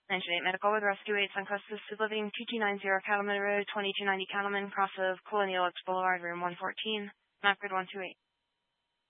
98 Medical with Rescue 8 Suncoast Assisted Living, 2290 Cattleman Road, 2290 Cattleman, cross of Colonial Oaks Boulevard, room 114, map grid 128.